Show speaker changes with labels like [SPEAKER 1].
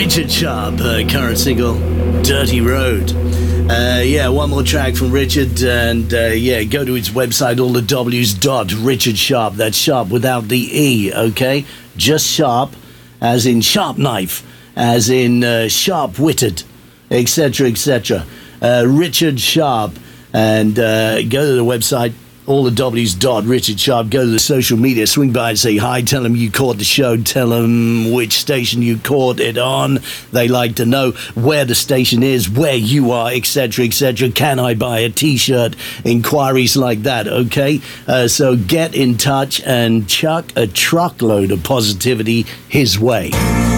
[SPEAKER 1] Richard Sharp, current single, Dirty Road. One more track from Richard, and go to his website, all the W's dot Richard Sharp. That's Sharp without the E, okay? Just Sharp, as in sharp knife, as in sharp-witted, etc., etc. Richard Sharp, and go to the website, all the W's dot Richard Sharp. Go to the social media, swing by and say hi, tell them you caught the show, tell them which station you caught it on. They like to know where the station is, where you are, etc., etc. Can I buy a t-shirt? Inquiries like that, okay? So get in touch and chuck a truckload of positivity his way.